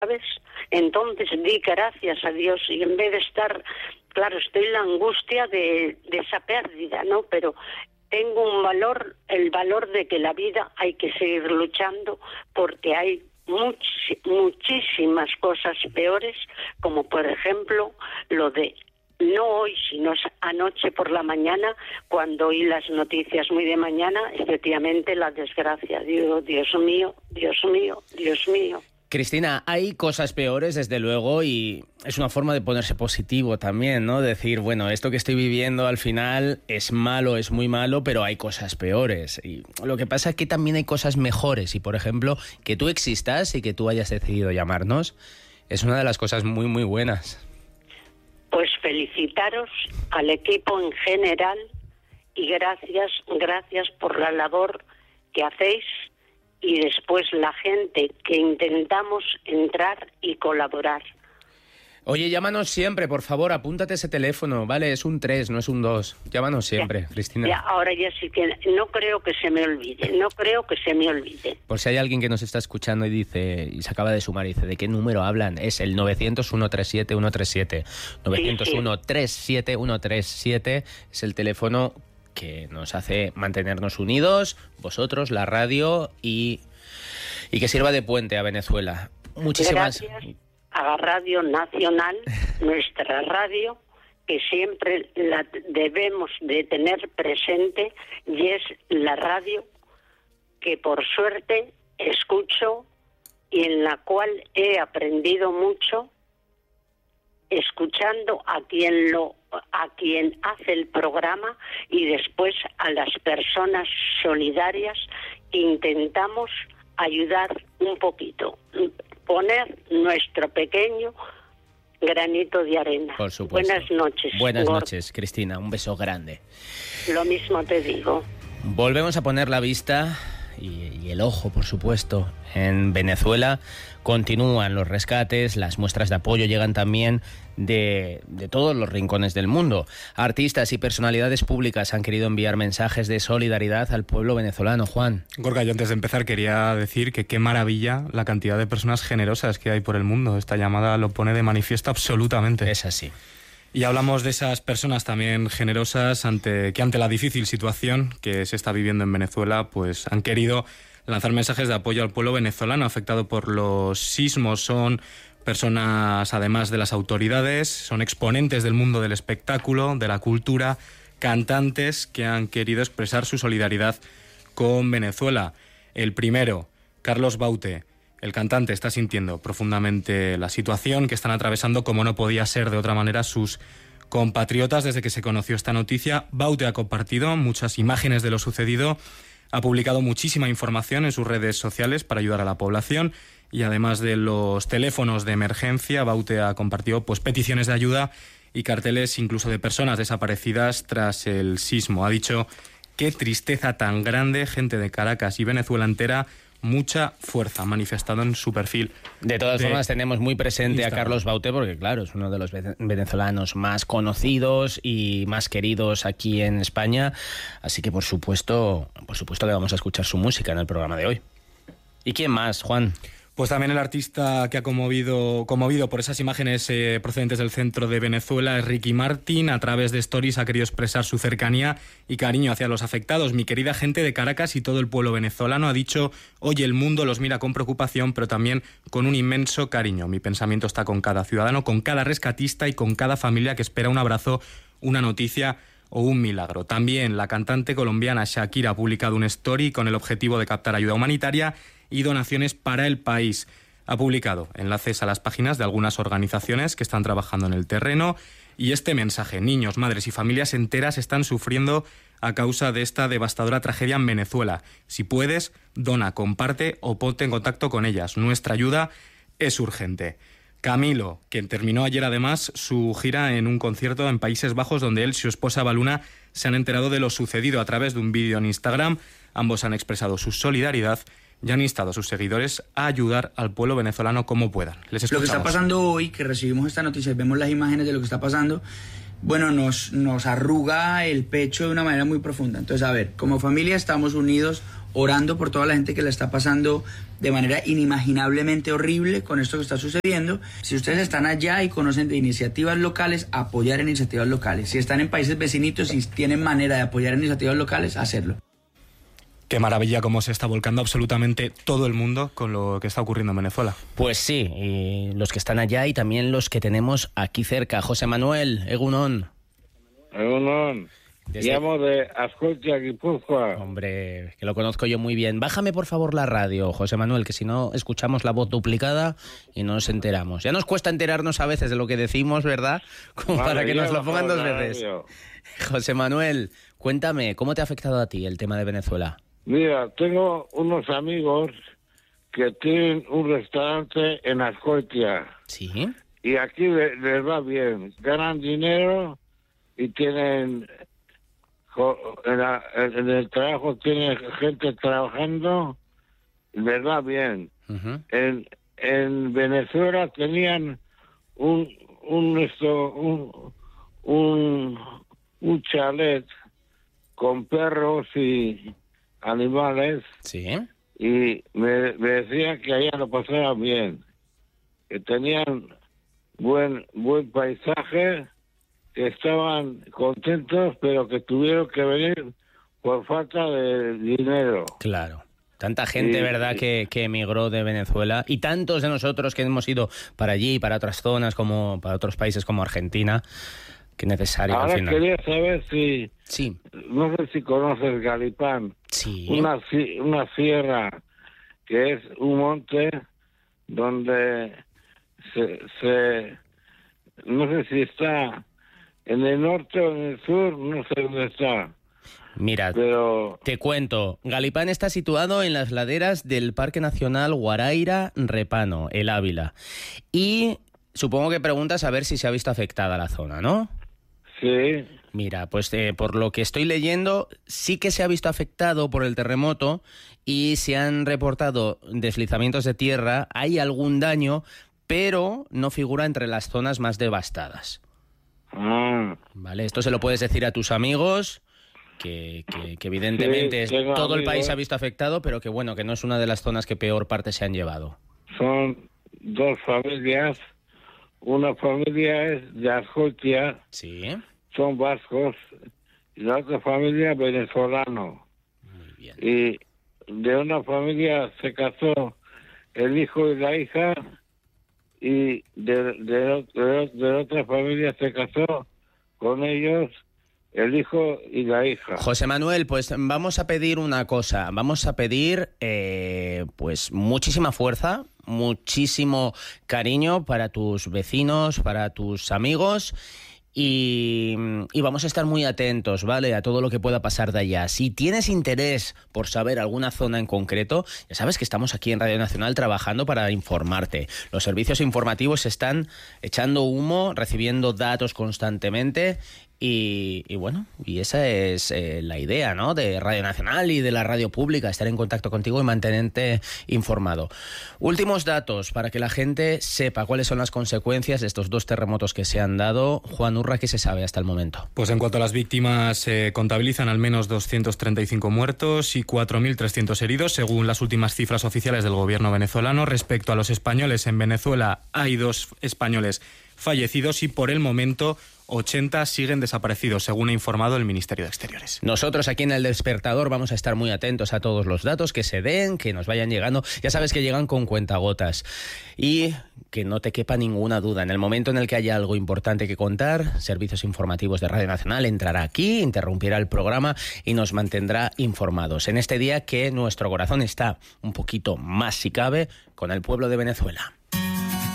¿sabes? Entonces di gracias a Dios y en vez de estar, claro, estoy en la angustia de esa pérdida, ¿no? Pero tengo un valor, el valor de que la vida hay que seguir luchando porque hay muchísimas cosas peores, como por ejemplo lo de no hoy, sino anoche por la mañana, cuando oí las noticias muy de mañana, efectivamente la desgracia. Digo, Dios mío, Dios mío, Dios mío. Cristina, hay cosas peores, desde luego, y es una forma de ponerse positivo también, ¿no? Decir, bueno, esto que estoy viviendo al final es malo, es muy malo, pero hay cosas peores. Y lo que pasa es que también hay cosas mejores. Y, por ejemplo, que tú existas y que tú hayas decidido llamarnos es una de las cosas muy, muy buenas. Pues felicitaros al equipo en general y gracias por la labor que hacéis y después la gente que intentamos entrar y colaborar. Oye, llámanos siempre, por favor, apúntate ese teléfono, ¿vale? Es un 3, no es un 2. Llámanos siempre, Cristina. Ya, ahora ya sí que no creo que se me olvide, Por si hay alguien que nos está escuchando y dice, y se acaba de sumar y dice, ¿de qué número hablan? Es el 900-137-137. 900-137-137 es el teléfono que nos hace mantenernos unidos, vosotros, la radio, y que sirva de puente a Venezuela. Muchísimas gracias a Radio Nacional, nuestra radio, que siempre la debemos de tener presente, y es la radio que por suerte escucho y en la cual he aprendido mucho escuchando a quien hace el programa y después a las personas solidarias. Intentamos ayudar un poquito, poner nuestro pequeño granito de arena. Por supuesto. Buenas noches. Buenas noches, Cristina. Un beso grande. Lo mismo te digo. Volvemos a poner la vista y el ojo, por supuesto, en Venezuela. Continúan los rescates, las muestras de apoyo llegan también de todos los rincones del mundo. Artistas y personalidades públicas han querido enviar mensajes de solidaridad al pueblo venezolano. Juan. Gorka, yo antes de empezar quería decir que qué maravilla la cantidad de personas generosas que hay por el mundo. Esta llamada lo pone de manifiesto absolutamente. Es así. Y hablamos de esas personas también generosas que ante la difícil situación que se está viviendo en Venezuela, pues han querido lanzar mensajes de apoyo al pueblo venezolano afectado por los sismos. Son personas, además de las autoridades, son exponentes del mundo del espectáculo, de la cultura, cantantes que han querido expresar su solidaridad con Venezuela. El primero, Carlos Baute. El cantante está sintiendo profundamente la situación que están atravesando, como no podía ser de otra manera, sus compatriotas. Desde que se conoció esta noticia, Baute ha compartido muchas imágenes de lo sucedido, ha publicado muchísima información en sus redes sociales para ayudar a la población y además de los teléfonos de emergencia, Baute ha compartido peticiones de ayuda y carteles incluso de personas desaparecidas tras el sismo. Ha dicho: qué tristeza tan grande, gente de Caracas y Venezuela entera, mucha fuerza, manifestado en su perfil. De todas formas, tenemos muy presente Instagram a Carlos Baute porque, claro, es uno de los venezolanos más conocidos y más queridos aquí en España. Así que, por supuesto que vamos a escuchar su música en el programa de hoy. ¿Y quién más, Juan? Pues también el artista que ha conmovido por esas imágenes procedentes del centro de Venezuela es Ricky Martin. A través de stories ha querido expresar su cercanía y cariño hacia los afectados. Mi querida gente de Caracas y todo el pueblo venezolano, ha dicho, hoy el mundo los mira con preocupación, pero también con un inmenso cariño. Mi pensamiento está con cada ciudadano, con cada rescatista y con cada familia que espera un abrazo, una noticia o un milagro. También la cantante colombiana Shakira ha publicado un story con el objetivo de captar ayuda humanitaria y donaciones para el país. Ha publicado enlaces a las páginas de algunas organizaciones que están trabajando en el terreno y este mensaje: niños, madres y familias enteras están sufriendo a causa de esta devastadora tragedia en Venezuela. Si puedes, dona, comparte o ponte en contacto con ellas. Nuestra ayuda es urgente. Camilo, quien terminó ayer además su gira en un concierto en Países Bajos, donde él y su esposa Baluna se han enterado de lo sucedido a través de un vídeo en Instagram. Ambos han expresado su solidaridad y han instado a sus seguidores a ayudar al pueblo venezolano como puedan. Les escuchamos. Lo que está pasando hoy, que recibimos esta noticia y vemos las imágenes de lo que está pasando, bueno, nos arruga el pecho de una manera muy profunda. Entonces, a ver, como familia estamos unidos orando por toda la gente que la está pasando de manera inimaginablemente horrible con esto que está sucediendo. Si ustedes están allá y conocen de iniciativas locales, apoyar iniciativas locales. Si están en países vecinitos y tienen manera de apoyar iniciativas locales, hacerlo. Qué maravilla cómo se está volcando absolutamente todo el mundo con lo que está ocurriendo en Venezuela. Pues sí, y los que están allá y también los que tenemos aquí cerca. José Manuel, Egunon. Egunon. Llamo de Azkoitia, Guipúzcoa. Hombre, que lo conozco yo muy bien. Bájame por favor la radio, José Manuel, que si no escuchamos la voz duplicada y no nos enteramos. Ya nos cuesta enterarnos a veces de lo que decimos, ¿verdad? Como vale, para que nos lo pongan 2 veces. José Manuel, cuéntame, ¿cómo te ha afectado a ti el tema de Venezuela? Mira, tengo unos amigos que tienen un restaurante en Azkoitia. ¿Sí? Y aquí les va bien. Ganan dinero y tienen... En el trabajo tienen gente trabajando, les va bien. Uh-huh. En Venezuela tenían un chalet con perros y animales. Sí. Y me decían que allá lo pasaban bien, que tenían buen paisaje, que estaban contentos, pero que tuvieron que venir por falta de dinero. Claro. Tanta gente, ¿verdad?, que emigró de Venezuela, y tantos de nosotros que hemos ido para allí, para otras zonas, como para otros países como Argentina, que necesario ahora al final. Quería saber si... Sí. No sé si conoces Galipán. Sí. Una sierra que es un monte donde se no sé si está en el norte o en el sur, no sé dónde está. Mira, pero... te cuento. Galipán está situado en las laderas del Parque Nacional Guaraíra-Repano, el Ávila. Y supongo que preguntas a ver si se ha visto afectada la zona, ¿no? Sí. Mira, pues por lo que estoy leyendo, sí que se ha visto afectado por el terremoto y se han reportado deslizamientos de tierra, hay algún daño, pero no figura entre las zonas más devastadas. Vale, esto se lo puedes decir a tus amigos, que evidentemente sí, todo amigos. El país se ha visto afectado, pero que bueno, que no es una de las zonas que peor parte se han llevado. Son 2 familias. Una familia es de Azkoitia, Sí. son vascos, y la otra familia venezolano. Muy bien. Y de una familia se casó el hijo y la hija, y de otra familia se casó con ellos el hijo y la hija. José Manuel, pues vamos a pedir una cosa. Vamos a pedir pues muchísima fuerza, muchísimo cariño para tus vecinos, para tus amigos. Y vamos a estar muy atentos, ¿vale?, a todo lo que pueda pasar de allá. Si tienes interés por saber alguna zona en concreto, ya sabes que estamos aquí en Radio Nacional trabajando para informarte. Los servicios informativos están echando humo, recibiendo datos constantemente y bueno, y esa es la idea, ¿no?, de Radio Nacional y de la radio pública, estar en contacto contigo y mantenerte informado. Últimos datos para que la gente sepa cuáles son las consecuencias de estos 2 terremotos que se han dado. Juan Urra, ¿qué se sabe hasta el momento? Pues en cuanto a las víctimas, se contabilizan al menos 235 muertos y 4.300 heridos, según las últimas cifras oficiales del gobierno venezolano. Respecto a los españoles, en Venezuela hay 2 españoles fallecidos y por el momento 80 siguen desaparecidos, según ha informado el Ministerio de Exteriores. Nosotros aquí en El Despertador vamos a estar muy atentos a todos los datos que se den, que nos vayan llegando. Ya sabes que llegan con cuentagotas. Y que no te quepa ninguna duda, en el momento en el que haya algo importante que contar, Servicios Informativos de Radio Nacional entrará aquí, interrumpirá el programa y nos mantendrá informados. En este día que nuestro corazón está un poquito más, si cabe, con el pueblo de Venezuela.